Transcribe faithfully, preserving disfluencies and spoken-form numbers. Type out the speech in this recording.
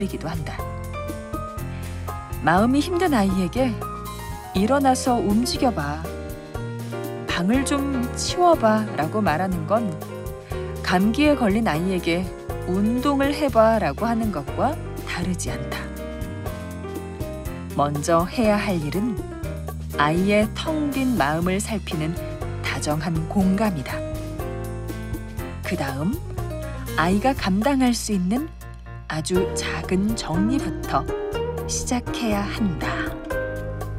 이기도 한다. 마음이 힘든 아이에게 일어나서 움직여봐, 방을 좀 치워봐 라고 말하는 건 감기에 걸린 아이에게 운동을 해봐 라고 하는 것과 다르지 않다. 먼저 해야 할 일은 아이의 텅 빈 마음을 살피는 다정한 공감이다. 그 다음 아이가 감당할 수 있는 아주 작은 정리부터 시작해야 한다.